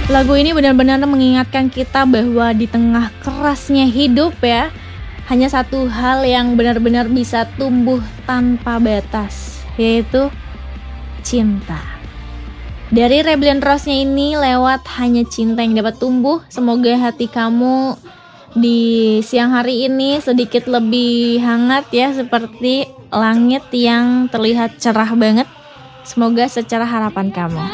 Lagu ini benar-benar mengingatkan kita bahwa di tengah kerasnya hidup ya, hanya satu hal yang benar-benar bisa tumbuh tanpa batas, yaitu cinta. Dari Rebellion Rose-nya ini lewat hanya cinta yang dapat tumbuh. Semoga hati kamu di siang hari ini sedikit lebih hangat ya, seperti langit yang terlihat cerah banget. Semoga secerah harapan kamu.